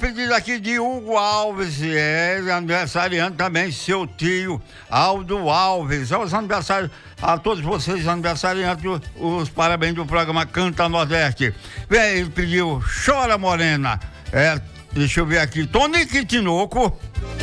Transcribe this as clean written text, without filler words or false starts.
pedido aqui de Hugo Alves, aniversariante também, seu tio Aldo Alves. Aos aniversários, a todos vocês aniversariantes, os parabéns do programa Canta Nordeste. Vem, ele pediu Chora Morena. Deixa eu ver aqui, Tonico e Tinoco.